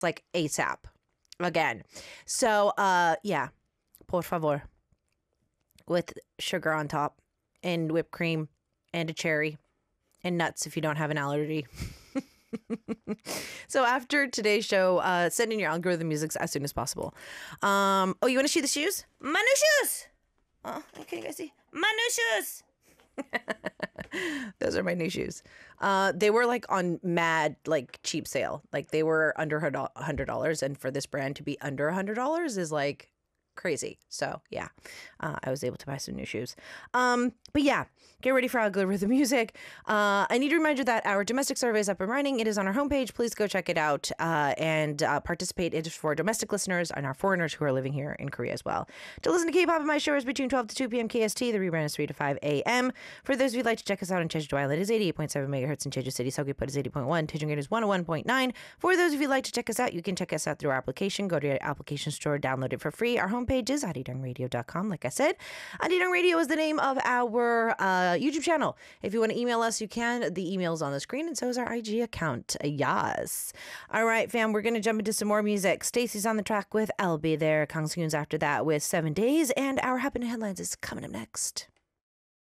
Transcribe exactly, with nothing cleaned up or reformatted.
like ASAP again. So, uh, yeah, por favor, with sugar on top and whipped cream and a cherry and nuts if you don't have an allergy. So after today's show, uh, send in your algorithm music as soon as possible. Um, oh, you want to see the shoes? My new shoes! Oh, can you guys see? My new shoes! Those are my new shoes. Uh, they were like on mad, like cheap sale. Like they were under one hundred dollars. And for this brand to be under one hundred dollars is like crazy. So yeah, uh, I was able to buy some new shoes. Um, but yeah, get ready for algorithm music. Uh, I need to remind you that our domestic survey is up and running. It is on our homepage. Please go check it out uh, and uh, participate. It is for domestic listeners and our foreigners who are living here in Korea as well. To listen to K-pop in my show is between twelve to two p.m. K S T. The rebrand is three to five a.m. For those of you who'd like to check us out in Jeju Island, it is eighty-eight point seven megahertz in Jeju City. Seogwipo is eighty point one. Daejongin is one oh one point nine. For those of you who'd like to check us out, you can check us out through our application. Go to your application store, download it for free. Our homepage is arirang radio dot com. Like I said, Arirang Radio is the name of our uh, YouTube channel. If you want to email us, you can. The email is on the screen, and so is our I G account. Yes. All right, fam, we're going to jump into some more music. Stacey's on the track with I'll Be There. Kang Seung-yoon's after that with Seven Days, and our Happening Headlines is coming up next.